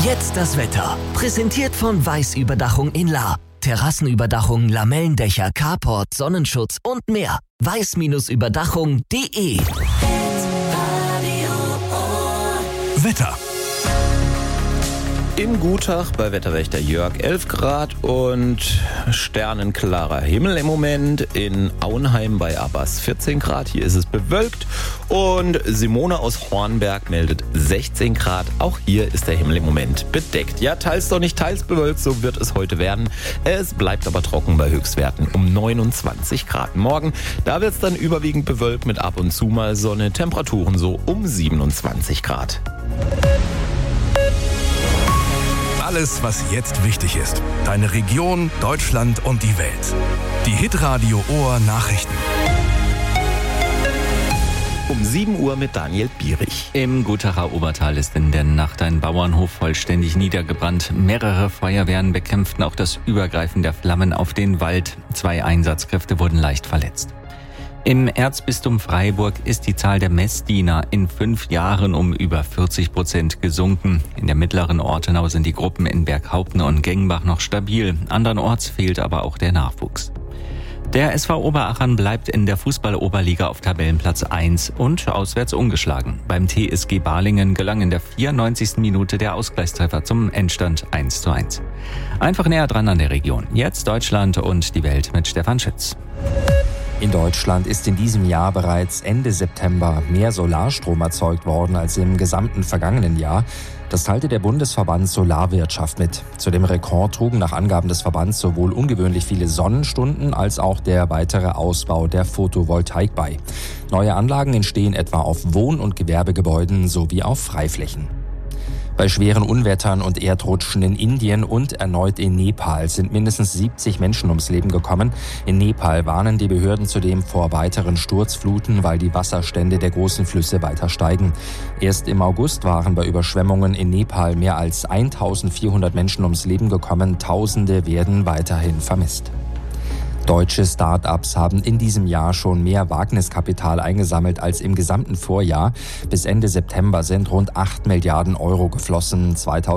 Jetzt das Wetter. Präsentiert von Weiß-Überdachung in Lahr. Terrassenüberdachung, Lamellendächer, Carport, Sonnenschutz und mehr. weiß-überdachung.de. Wetter. In Gutach bei Wetterwächter Jörg 11 Grad und sternenklarer Himmel im Moment. In Auenheim bei Abbas 14 Grad. Hier ist es bewölkt. Und Simone aus Hornberg meldet 16 Grad. Auch hier ist der Himmel im Moment bedeckt. Ja, teils doch nicht, teils bewölkt, so wird es heute werden. Es bleibt aber trocken bei Höchstwerten um 29 Grad. Morgen, da wird es dann überwiegend bewölkt mit ab und zu mal Sonne. Temperaturen so um 27 Grad. Alles, was jetzt wichtig ist. Deine Region, Deutschland und die Welt. Die Hitradio Ohr Nachrichten. Um 7 Uhr mit Daniel Bierich. Im Gutacher Obertal ist in der Nacht ein Bauernhof vollständig niedergebrannt. Mehrere Feuerwehren bekämpften auch das Übergreifen der Flammen auf den Wald. 2 Einsatzkräfte wurden leicht verletzt. Im Erzbistum Freiburg ist die Zahl der Messdiener in 5 Jahren um über 40% gesunken. In der mittleren Ortenau sind die Gruppen in Berghaupten und Gengenbach noch stabil. Andernorts fehlt aber auch der Nachwuchs. Der SV Oberachern bleibt in der Fußball-Oberliga auf Tabellenplatz 1 und auswärts ungeschlagen. Beim TSG Balingen gelang in der 94. Minute der Ausgleichstreffer zum Endstand 1:1. Einfach näher dran an der Region. Jetzt Deutschland und die Welt mit Stefan Schütz. In Deutschland ist in diesem Jahr bereits Ende September mehr Solarstrom erzeugt worden als im gesamten vergangenen Jahr. Das teilte der Bundesverband Solarwirtschaft mit. Zu dem Rekord trugen nach Angaben des Verbands sowohl ungewöhnlich viele Sonnenstunden als auch der weitere Ausbau der Photovoltaik bei. Neue Anlagen entstehen etwa auf Wohn- und Gewerbegebäuden sowie auf Freiflächen. Bei schweren Unwettern und Erdrutschen in Indien und erneut in Nepal sind mindestens 70 Menschen ums Leben gekommen. In Nepal warnen die Behörden zudem vor weiteren Sturzfluten, weil die Wasserstände der großen Flüsse weiter steigen. Erst im August waren bei Überschwemmungen in Nepal mehr als 1400 Menschen ums Leben gekommen. Tausende werden weiterhin vermisst. Deutsche Start-ups haben in diesem Jahr schon mehr Wagniskapital eingesammelt als im gesamten Vorjahr. Bis Ende September sind rund 8 Milliarden Euro geflossen.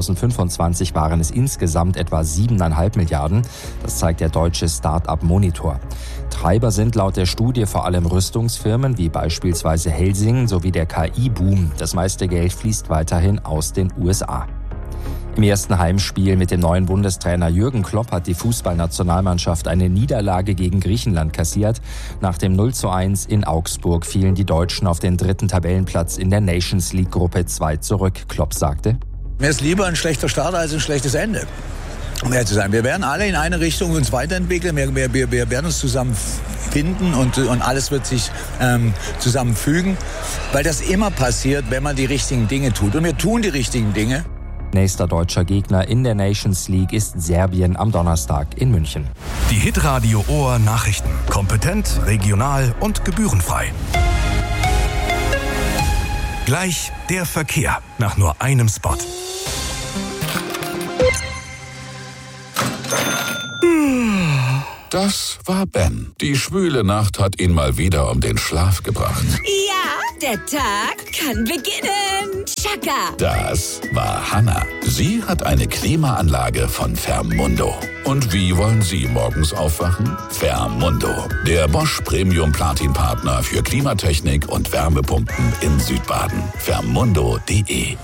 2025 waren es insgesamt etwa 7,5 Milliarden. Das zeigt der deutsche Start-up-Monitor. Treiber sind laut der Studie vor allem Rüstungsfirmen wie beispielsweise Helsing sowie der KI-Boom. Das meiste Geld fließt weiterhin aus den USA. Im ersten Heimspiel mit dem neuen Bundestrainer Jürgen Klopp hat die Fußballnationalmannschaft eine Niederlage gegen Griechenland kassiert. Nach dem 0:1 in Augsburg fielen die Deutschen auf den 3. Tabellenplatz in der Nations League Gruppe 2 zurück. Klopp sagte: Mir ist lieber ein schlechter Start als ein schlechtes Ende. Um ehrlich zu sein, wir werden alle in eine Richtung uns weiterentwickeln. Wir werden uns zusammenfinden und alles wird sich zusammenfügen, weil das immer passiert, wenn man die richtigen Dinge tut. Und wir tun die richtigen Dinge. Nächster deutscher Gegner in der Nations League ist Serbien am Donnerstag in München. Die Hitradio Ohr Nachrichten. Kompetent, regional und gebührenfrei. Gleich der Verkehr nach nur einem Spot. Das war Ben. Die schwüle Nacht hat ihn mal wieder um den Schlaf gebracht. Ja, der Tag kann beginnen. Chaka. Das war Hanna. Sie hat eine Klimaanlage von Fermundo. Und wie wollen Sie morgens aufwachen? Fermundo, der Bosch Premium Platin Partner für Klimatechnik und Wärmepumpen in Südbaden. Fermundo.de.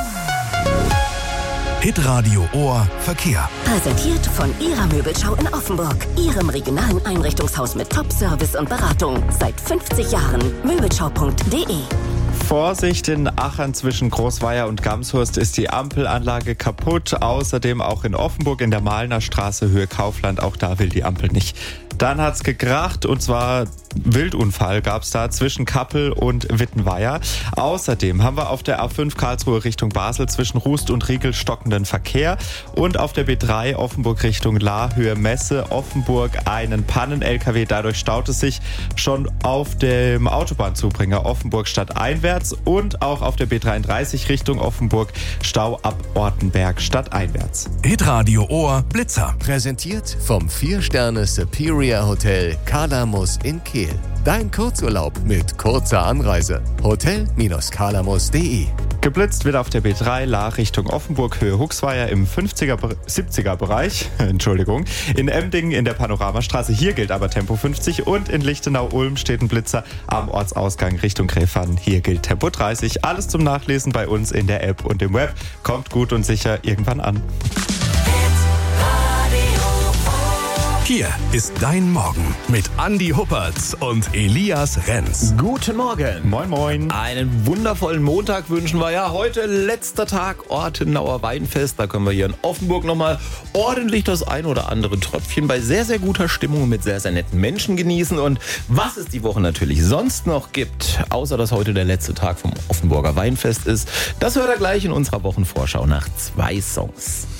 Hitradio Ohr Verkehr. Präsentiert von Ihrer Möbelschau in Offenburg. Ihrem regionalen Einrichtungshaus mit Top-Service und Beratung. Seit 50 Jahren. Möbelschau.de. Vorsicht, in Achern zwischen Großweier und Gamshurst ist die Ampelanlage kaputt. Außerdem auch in Offenburg in der Mahlner Straße Höhe Kaufland. Auch da will die Ampel nicht. Dann hat's gekracht und zwar Wildunfall gab's da zwischen Kappel und Wittenweier. Außerdem haben wir auf der A5 Karlsruhe Richtung Basel zwischen Rust und Riegel stockenden Verkehr und auf der B3 Offenburg Richtung Lahr Höhe Messe Offenburg einen Pannen-LKW. Dadurch staut es sich schon auf dem Autobahnzubringer Offenburg stadteinwärts und auch auf der B33 Richtung Offenburg Stau ab Ortenberg stadteinwärts. Hitradio Ohr Blitzer. Präsentiert vom 4-Sterne Superior Hotel Kalamus in Kehl. Dein Kurzurlaub mit kurzer Anreise. Hotel-Kalamos.de. Geblitzt wird auf der B3 Lahr Richtung Offenburg, Höhe Huxweier im 70er Bereich. Entschuldigung. In Emdingen in der Panoramastraße. Hier gilt aber Tempo 50. Und in Lichtenau-Ulm steht ein Blitzer am Ortsausgang Richtung Gräfern. Hier gilt Tempo 30. Alles zum Nachlesen bei uns in der App und im Web. Kommt gut und sicher irgendwann an. Hier ist dein Morgen mit Andi Huppertz und Elias Renz. Guten Morgen. Moin, moin. Einen wundervollen Montag wünschen wir. Ja, heute letzter Tag Ortenauer Weinfest. Da können wir hier in Offenburg nochmal ordentlich das ein oder andere Tröpfchen bei sehr, sehr guter Stimmung mit sehr, sehr netten Menschen genießen. Und was es die Woche natürlich sonst noch gibt, außer dass heute der letzte Tag vom Offenburger Weinfest ist, das hört ihr gleich in unserer Wochenvorschau nach 2 Songs.